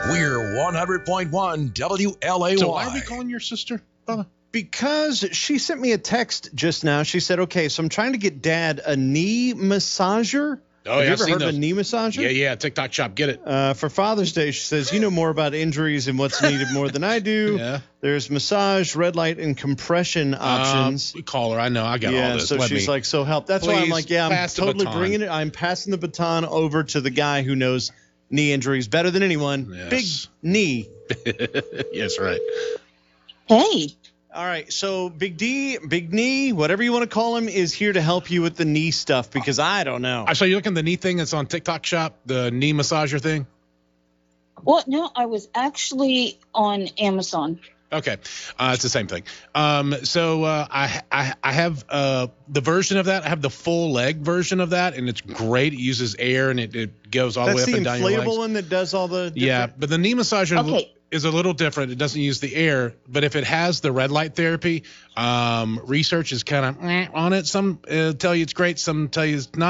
We're 100.1 WLAY. So why are we calling your sister, Bubba? Because she sent me a text just now. She said, okay, so I'm trying to get Dad a knee massager. Oh, Have you I've ever seen heard of those. a knee massager? Yeah. TikTok shop, get it. For Father's Day, she says, you know more about injuries and what's needed more than I do. Yeah. There's massage, red light, and compression options. We call her. I know. I got all this. So she's like, so help. That's why I'm Please like, yeah, I'm pass the totally baton. bringing it. I'm passing the baton over to the guy who knows knee injuries better than anyone. Yes. Big knee. Yes, right. Hey. All right, so Big D, Big Knee, whatever you want to call him, is here to help you with the knee stuff because I don't know. I saw you looking at the knee thing that's on TikTok shop, the knee massager thing. Well, no, I was actually on Amazon. Okay, it's the same thing. So I have the version of that. I have the full leg version of that, and it's great. It uses air, and it goes all the way up and down your legs. That's the inflatable one that does all the different... Yeah, but the knee massager Okay. is a little different. It doesn't use the air, but if it has the red light therapy, research is kind of on it. Some tell you it's great, some tell you it's not.